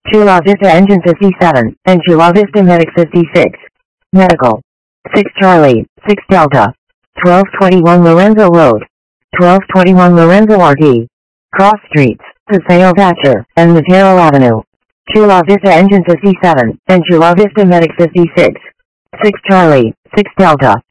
Chula Vista Engine 57, and Chula Vista Medic 56. Medical. 6 Charlie, 6 Delta. 1221 Lorenzo Road. 1221 Lorenzo RD. Cross Streets, Paseo Thatcher, and Matero Avenue. Chula Vista Engine 57, and Chula Vista Medic 56. 6 Charlie, 6 Delta.